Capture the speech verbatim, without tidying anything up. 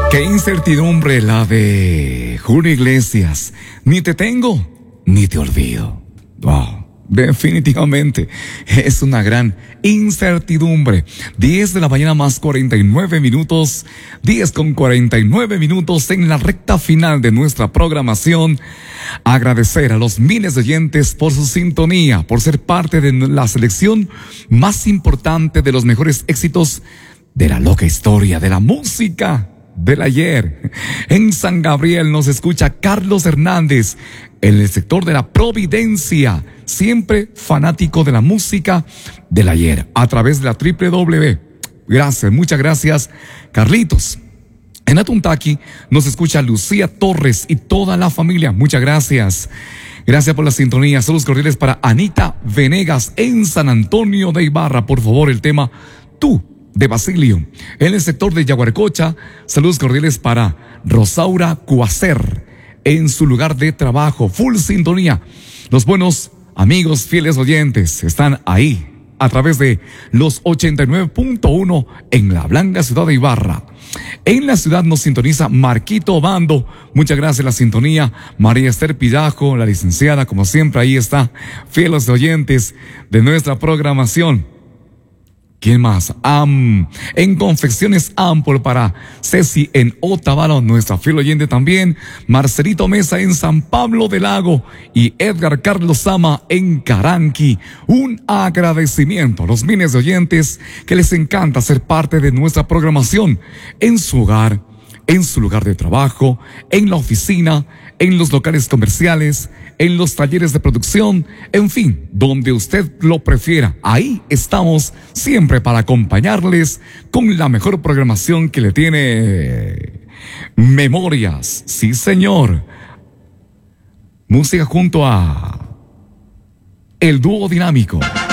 Qué incertidumbre la de Julio Iglesias. Ni te tengo, ni te olvido. Wow, definitivamente es una gran incertidumbre. diez de la mañana más cuarenta y nueve minutos. diez con cuarenta y nueve minutos en la recta final de nuestra programación. Agradecer a los miles de oyentes por su sintonía, por ser parte de la selección más importante de los mejores éxitos de la loca historia de la música del ayer. En San Gabriel nos escucha Carlos Hernández, en el sector de la Providencia, siempre fanático de la música del ayer, a través de la doble u doble u doble u. Gracias, muchas gracias, Carlitos. En Atuntaqui nos escucha Lucía Torres y toda la familia. Muchas gracias. Gracias por la sintonía. Saludos cordiales para Anita Venegas en San Antonio de Ibarra. Por favor, el tema Tú, de Basilio. En el sector de Yaguarcocha, saludos cordiales para Rosaura Cuacer en su lugar de trabajo. Full sintonía. Los buenos amigos, fieles oyentes, están ahí a través de los ochenta y nueve punto uno en la blanca ciudad de Ibarra. En la ciudad nos sintoniza Marquito Bando. Muchas gracias la sintonía. María Esther Pillajo, la licenciada, como siempre, ahí está. Fieles oyentes de nuestra programación. ¿Quién más? Am, en Confecciones Ampol para Ceci en Otavalo, nuestra fiel oyente también. Marcelito Mesa en San Pablo del Lago y Edgar Carlos Sama en Caranqui. Un agradecimiento a los miles de oyentes que les encanta ser parte de nuestra programación en su hogar, en su lugar de trabajo, en la oficina, en los locales comerciales, en los talleres de producción, en fin, donde usted lo prefiera. Ahí estamos siempre para acompañarles con la mejor programación que le tiene Memorias. Sí, señor. Música junto a el dúo dinámico.